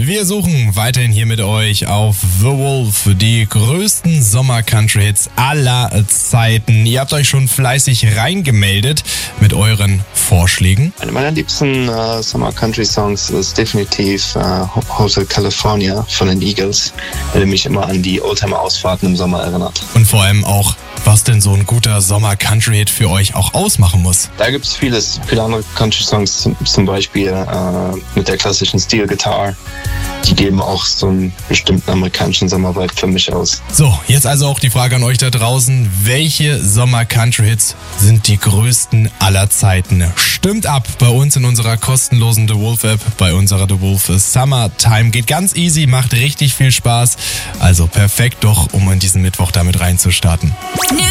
Wir suchen weiterhin hier mit euch auf The Wolf die größten Sommer-Country-Hits aller Zeiten. Ihr habt euch schon fleißig reingemeldet mit euren Vorschlägen. Eine meiner liebsten Sommer-Country-Songs ist definitiv Hotel California von den Eagles, der mich immer an die Oldtimer-Ausfahrten im Sommer erinnert. Und vor allem auch, was denn so ein guter Sommer-Country-Hit für euch auch ausmachen muss. Da gibt es viele andere Country-Songs, zum Beispiel mit der klassischen Steel-Guitar. Die geben auch so einen bestimmten amerikanischen Sommervibe für mich aus. So, jetzt also auch die Frage an euch da draußen. Welche Sommer-Country-Hits sind die größten aller Zeiten? Stimmt ab bei uns in unserer kostenlosen The Wolf App, bei unserer The Wolf Summertime. Geht ganz easy, macht richtig viel Spaß. Also perfekt doch, um an diesen Mittwoch damit reinzustarten. New